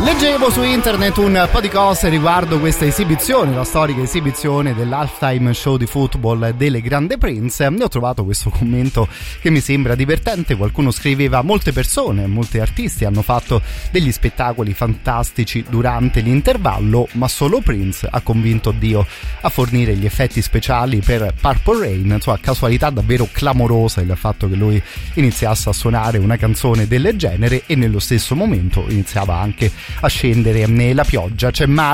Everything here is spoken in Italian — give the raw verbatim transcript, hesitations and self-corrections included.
Leggevo su internet un po' di cose riguardo questa esibizione, la storica esibizione dell'halftime show di football delle Grande Prince. Ne ho trovato questo commento che mi sembra divertente. Qualcuno scriveva: molte persone, molti artisti hanno fatto degli spettacoli fantastici durante l'intervallo, ma solo Prince ha convinto Dio a fornire gli effetti speciali per Purple Rain. Insomma, casualità davvero clamorosa il fatto che lui iniziasse a suonare una canzone del genere e nello stesso momento iniziava anche a scendere la pioggia. C'è Mar